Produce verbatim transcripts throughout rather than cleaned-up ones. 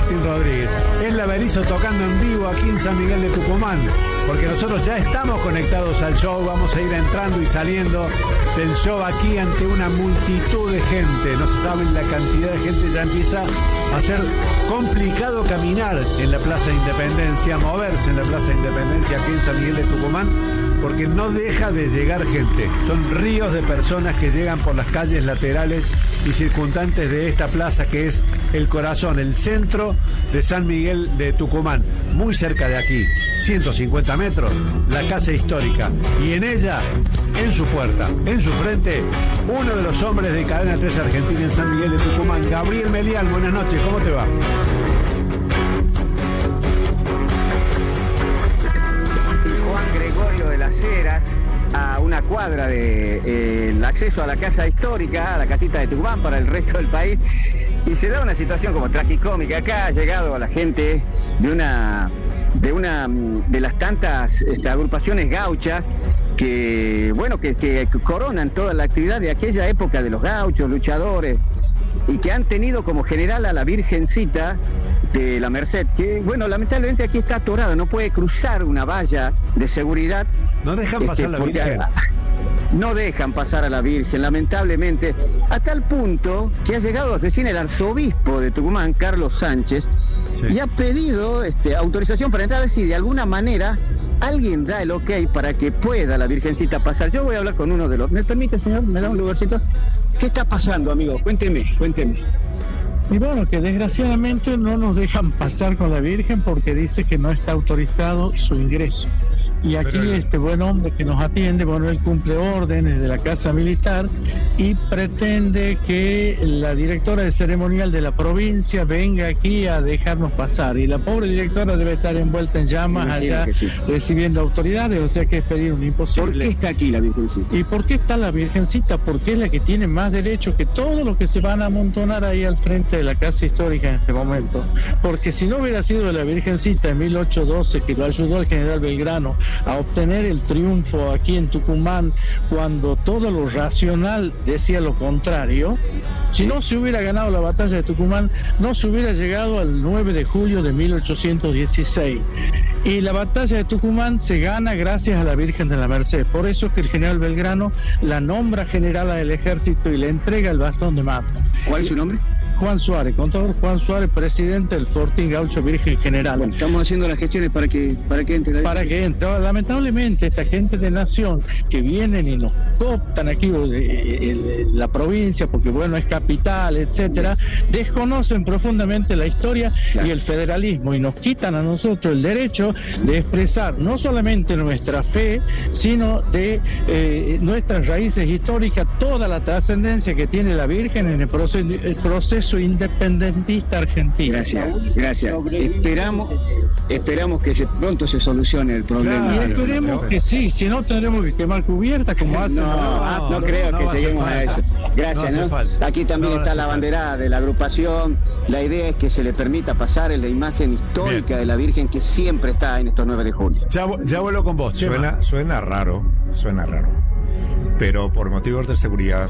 Martín Rodríguez. Es la Berizo tocando en vivo aquí en San Miguel de Tucumán, porque nosotros ya estamos conectados al show, vamos a ir entrando y saliendo del show aquí ante una multitud de gente. No se sabe la cantidad de gente, ya empieza a ser complicado caminar en la Plaza de Independencia, moverse en la Plaza de Independencia aquí en San Miguel de Tucumán, porque no deja de llegar gente. Son ríos de personas que llegan por las calles laterales y circundantes de esta plaza, que es el corazón, el centro de San Miguel de Tucumán, muy cerca de aquí, ciento cincuenta metros, la Casa Histórica, y en ella, en su puerta, en su frente, uno de los hombres de Cadena tres Argentina en San Miguel de Tucumán, Gabriel Melián. Buenas noches, ¿cómo te va? Juan Gregorio de las Heras, a una cuadra del de, eh, acceso a la Casa Histórica, a la casita de Tucumán para el resto del país, y se da una situación como tragicómica. Acá ha llegado la gente de una de una de las tantas este, agrupaciones gauchas que, bueno, que, que coronan toda la actividad de aquella época de los gauchos, luchadores, y que han tenido como general a la Virgencita de la Merced, que, bueno, lamentablemente aquí está atorada, no puede cruzar una valla de seguridad. No dejan pasar este, la Virgen. No dejan pasar a la Virgen, lamentablemente, a tal punto que ha llegado recién el arzobispo de Tucumán, Carlos Sánchez, sí, y ha pedido este, autorización para entrar, a ver si de alguna manera alguien da el ok para que pueda la Virgencita pasar. Yo voy a hablar con uno de los... ¿Me permite, señor? ¿Me da un lugarcito? ¿Qué está pasando, amigo? Cuénteme, cuénteme. Y bueno, que desgraciadamente no nos dejan pasar con la Virgen porque dice que no está autorizado su ingreso. Y aquí Pero... este buen hombre que nos atiende, bueno, él cumple órdenes de la Casa Militar y pretende que la directora de ceremonial de la provincia venga aquí a dejarnos pasar. Y la pobre directora debe estar envuelta en llamas allá, sí, recibiendo autoridades, o sea que es pedir un imposible. ¿Por qué está aquí la Virgencita? ¿Y por qué está la Virgencita? Porque es la que tiene más derecho que todos los que se van a amontonar ahí al frente de la Casa Histórica en este momento. Porque si no hubiera sido la Virgencita en mil ochocientos doce que lo ayudó el general Belgrano a obtener el triunfo aquí en Tucumán, cuando todo lo racional decía lo contrario, si no se hubiera ganado la batalla de Tucumán, no se hubiera llegado al nueve de julio de mil ochocientos dieciséis. Y la batalla de Tucumán se gana gracias a la Virgen de la Merced. Por eso es que el general Belgrano la nombra generala del ejército y le entrega el bastón de mando. ¿Cuál es su nombre? Juan Suárez, contador Juan Suárez, presidente del Fortín Gaucho Virgen General. Bueno, estamos haciendo las gestiones para que para que entre. Para que entre. Lamentablemente, esta gente de nación que vienen y nos cooptan aquí eh, la provincia, porque bueno, es capital, etcétera, desconocen profundamente la historia, claro, y el federalismo, y nos quitan a nosotros el derecho de expresar no solamente nuestra fe, sino de eh, nuestras raíces históricas, toda la trascendencia que tiene la Virgen en el proceso, el proceso independentista argentino. Gracias, gracias. Esperamos, esperamos que se, pronto se solucione el problema. Claro, y esperemos que sí, si no tendremos que quemar cubierta como hacen. No, no, no, no creo no, que no lleguemos a eso. Gracias, ¿no? ¿no? Aquí también no está la bandera de la agrupación. La idea es que se le permita pasar en la imagen histórica Bien. de la Virgen que siempre está en estos nueve de julio. Ya, ya vuelvo con vos. Suena, suena raro, suena raro. Pero por motivos de seguridad,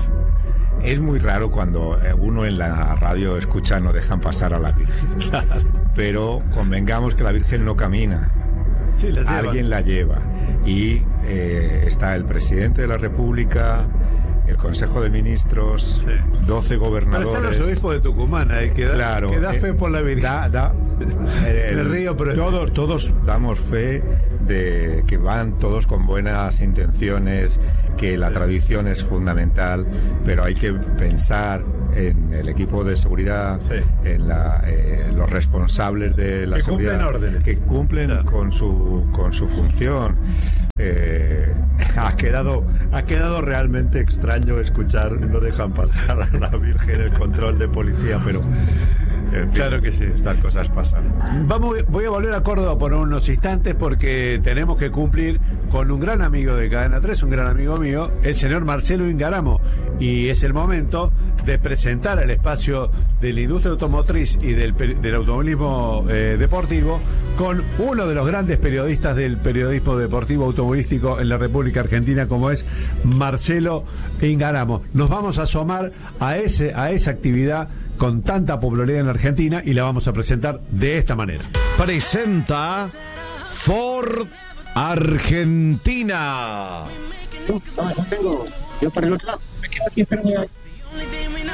es muy raro cuando uno en la radio escucha no dejan pasar a la Virgen. Claro. Pero convengamos que la Virgen no camina. Sí, la lleva. Alguien la lleva. Y eh, está el presidente de la República, el Consejo de Ministros, sí, doce gobernadores. Pero está el arzobispo de Tucumán, eh, que, da, claro, que da fe eh, por la Virgen. Da, da, el, el río, pero todos, todos damos fe de que van todos con buenas intenciones, que la tradición es fundamental, pero hay que pensar en el equipo de seguridad, sí, en la, eh, los responsables de la que seguridad, cumplen órdenes, que cumplen claro. con su con su función. Eh, ha quedado ha quedado realmente extraño escuchar no dejan pasar a la Virgen el control de policía, pero en fin, claro que sí, estas cosas pasan. Vamos, voy a volver a Córdoba por unos instantes porque tenemos que cumplir con un gran amigo de Cadena tres, un gran amigo mío, el señor Marcelo Ingaramo, y es el momento de presentar el espacio de la industria automotriz y del, del automovilismo eh, deportivo con uno de los grandes periodistas del periodismo deportivo automovilístico en la República Argentina, como es Marcelo Ingaramo. Nos vamos a asomar a ese a esa actividad con tanta popularidad en la Argentina y la vamos a presentar de esta manera. Presenta Ford Argentina. No, no tengo. Yo para el otro lado. Me quedo aquí esperando.